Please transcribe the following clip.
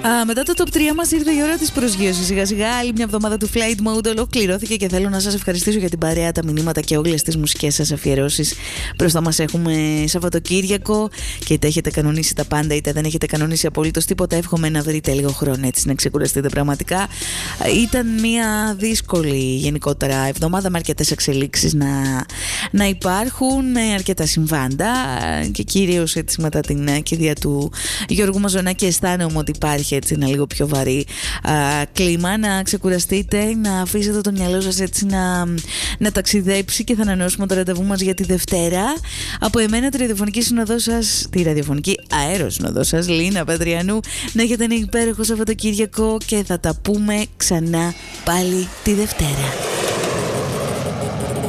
Μετά το top 3 μας ήρθε η ώρα της προσγείωσης. Σιγά σιγά άλλη μια εβδομάδα του Flight Mode ολοκληρώθηκε και θέλω να σας ευχαριστήσω για την παρέα, τα μηνύματα και όλες τις μουσικές σας αφιερώσεις. Μπροστά μας έχουμε Σαββατοκύριακο και είτε έχετε κανονίσει τα πάντα είτε δεν έχετε κανονίσει απολύτως τίποτα. Εύχομαι να βρείτε λίγο χρόνο έτσι να ξεκουραστείτε πραγματικά. Ήταν μια δύσκολη γενικότερα εβδομάδα με αρκετές εξελίξεις να υπάρχουν, με αρκετά συμβάντα και κυρίως έτσι μετά την κηδεία του Γιώργου Μαζονάκη αισθάνομαι ότι υπάρχει έτσι ένα λίγο πιο βαρύ κλίμα. Να ξεκουραστείτε, να αφήσετε το μυαλό σας έτσι να ταξιδέψει και θα ανανεώσουμε το ραντεβού μας για τη Δευτέρα. Από εμένα τη ραδιοφωνική συνοδό σας, τη ραδιοφωνική αέροσυνοδό σας, Λίνα Πετριανού, να έχετε ένα υπέροχο Σαββατοκύριακο και θα τα πούμε ξανά πάλι τη Δευτέρα.